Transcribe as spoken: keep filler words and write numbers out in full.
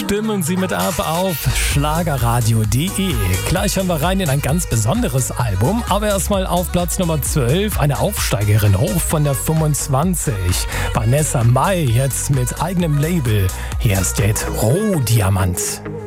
Stimmen Sie mit ab auf schlagerradio punkt de. Gleich hören wir rein in ein ganz besonderes Album, aber erstmal auf Platz Nummer zwölf, eine Aufsteigerin hoch von der fünfundzwanzig. Vanessa Mai jetzt mit eigenem Label. Hier ist der Rohdiamant.